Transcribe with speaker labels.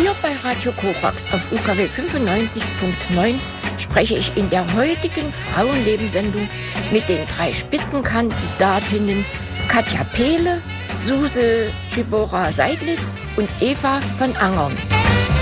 Speaker 1: Hier bei Radio Korax auf UKW 95.9 spreche ich in der heutigen Frauenlebenssendung mit den 3 Spitzenkandidatinnen Katja Pehle, Suse Schibora Seidlitz und Eva von Angern.